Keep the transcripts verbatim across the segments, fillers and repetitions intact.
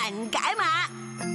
人解碼。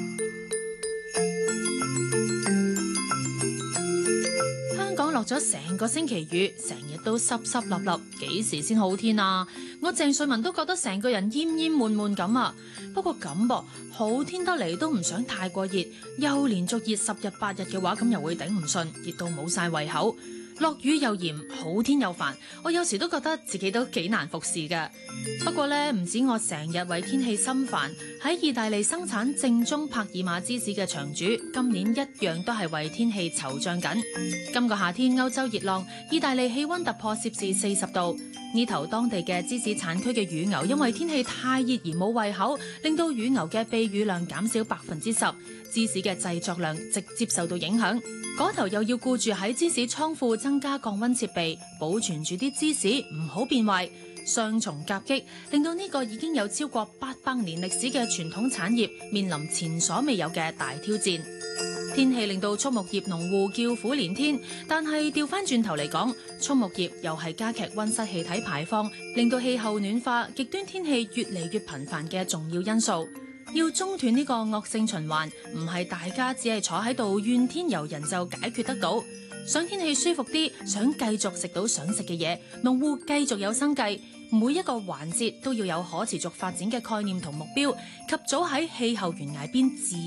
香港落咗成個星期雨，成日都濕濕立立，幾時先好天啊？我鄭瑞文都覺得成個人厭厭悶悶咁啊。不過咁噃，好天得嚟都唔想太過熱，又連續熱十日八日嘅話，咁又會頂唔順，熱到冇晒胃口。落雨又嚴，好天又煩，我有時都覺得自己都幾難服侍㗎。不過呢，唔止我成日為天氣心煩，喺意大利生產正宗帕爾馬芝士嘅場主，今年一樣都係為天氣惆悵緊。今個夏天歐洲熱浪，意大利氣溫突破攝氏四十度。呢頭當地嘅芝士產區嘅乳牛因為天氣太熱而冇胃口，令到乳牛嘅泌乳量減少百分之十，芝士嘅製作量直接受到影響。嗰頭又要顧住喺芝士倉庫增加降溫設備，保存住啲芝士唔好變壞，雙重夾擊令到呢個已經有超過八百年歷史嘅傳統產業面臨前所未有嘅大挑戰。天氣令到畜牧業農戶叫苦連天，但係調翻轉頭嚟講，畜牧業又係加劇溫室氣體排放，令到氣候暖化、極端天氣越嚟越頻繁嘅重要因素。要中斷呢個惡性循環，唔係大家只係坐喺度怨天尤人就解決得到。想天氣舒服啲，想繼續食到想食嘅嘢，農戶繼續有生計，每一個環節都要有可持續發展嘅概念同目標，及早喺氣候懸崖邊自